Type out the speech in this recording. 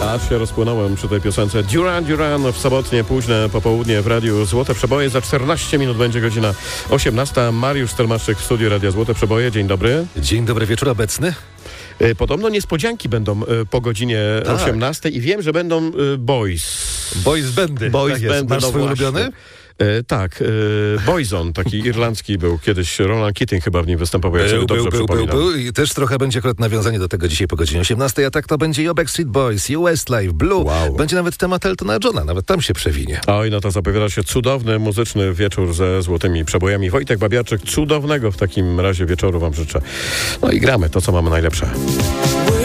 Aż się rozpłynąłem przy tej piosence. Duran Duran w sobotnie, późne popołudnie w Radiu Złote Przeboje. Za 14 minut będzie godzina 18. Mariusz Stelmaszczyk w studiu Radia Złote Przeboje. Dzień dobry. Dzień dobry, wieczór obecny. Podobno niespodzianki będą po godzinie 18 i wiem, że będą boys. Boys bandy. Boys tak bandy. Masz swój ulubiony? Tak, Boyzone, taki irlandzki był. Kiedyś Roland Keating chyba w nim występował, jak sobie dobrze przypominam. Był. I też trochę będzie akurat nawiązanie do tego dzisiaj po godzinie 18, a tak to będzie i Backstreet Boys, i Westlife, Blue. Wow. Będzie nawet temat Eltona Johna, nawet tam się przewinie. Oj, no to zapowiada się cudowny muzyczny wieczór ze złotymi przebojami. Wojtek Babiarczyk, cudownego w takim razie wieczoru wam życzę. No i gramy to, co mamy najlepsze.